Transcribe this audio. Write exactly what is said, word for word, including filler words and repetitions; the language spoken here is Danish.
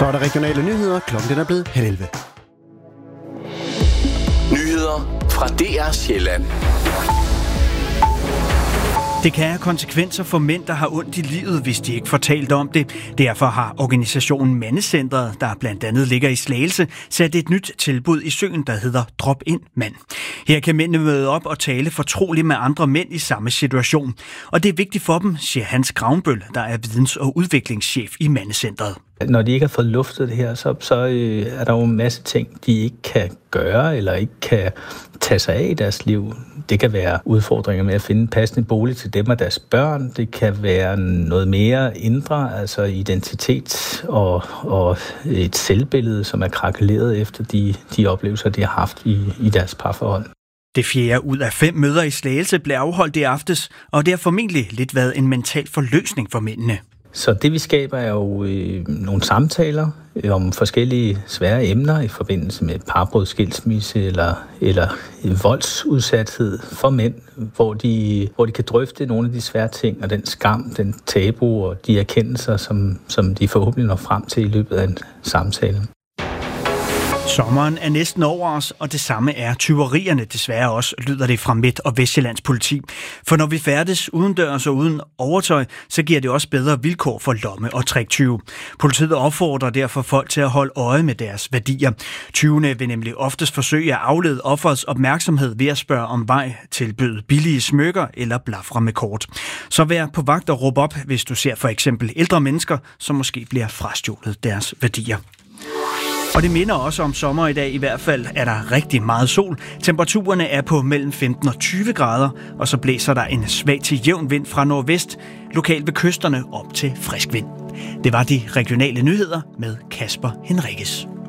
Så er der regionale nyheder. Klokken den er blevet halv elleve. Nyheder fra D R Sjælland. Det kan have konsekvenser for mænd, der har ondt i livet, hvis de ikke får talt om det. Derfor har organisationen Mandecentret, der blandt andet ligger i Slagelse, sat et nyt tilbud i søen, der hedder Drop Ind Mand. Her kan mændene møde op og tale fortroligt med andre mænd i samme situation. Og det er vigtigt for dem, siger Hans Gravnbøl, der er videns- og udviklingschef i Mandecentret. Når de ikke har fået luftet det her, så, så øh, er der jo en masse ting, de ikke kan gøre eller ikke kan tage sig af i deres liv. Det kan være udfordringer med at finde en passende bolig til dem og deres børn. Det kan være noget mere indre, altså identitet og, og et selvbillede, som er krakeleret efter de, de oplevelser, de har haft i, i deres parforhold. Det fjerde ud af fem møder i Slagelse blev afholdt i aftes, og det har formentlig lidt været en mental forløsning for mændene. Så det vi skaber er jo øh, nogle samtaler øh, om forskellige svære emner i forbindelse med parbrud, skilsmisse eller, eller voldsudsathed for mænd, hvor de, hvor de kan drøfte nogle af de svære ting og den skam, den tabu og de erkendelser, som, som de forhåbentlig når frem til i løbet af en samtale. Sommeren er næsten over os, og det samme er tyverierne desværre også, lyder det fra Midt- og Vestjyllands politi. For når vi færdes udendørs og uden overtøj, så giver det også bedre vilkår for lomme- og tricktyve. Politiet opfordrer derfor folk til at holde øje med deres værdier. Tyvene vil nemlig oftest forsøge at aflede offerets opmærksomhed ved at spørge om vej, tilbyde billige smykker eller blafre med kort. Så vær på vagt og råb op, hvis du ser for eksempel ældre mennesker, som måske bliver frastjålet deres værdier. Og det minder også om sommer i dag. I hvert fald er der rigtig meget sol. Temperaturerne er på mellem femten og tyve grader, og så blæser der en svag til jævn vind fra nordvest, lokalt ved kysterne op til frisk vind. Det var de regionale nyheder med Kasper Henriques.